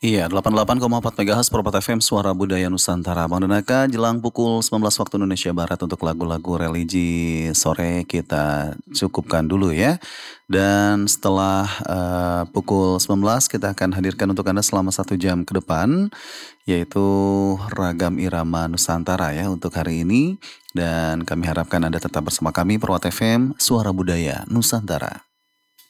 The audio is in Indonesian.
Iya, 88,4 MHz Perpat FM Suara Budaya Nusantara. Bang Donaka, jelang pukul 19 waktu Indonesia Barat untuk lagu-lagu religi sore kita cukupkan dulu ya. Dan setelah pukul 19 kita akan hadirkan untuk Anda selama 1 jam ke depan, yaitu Ragam Irama Nusantara ya untuk hari ini. Dan kami harapkan Anda tetap bersama kami Perpat FM Suara Budaya Nusantara.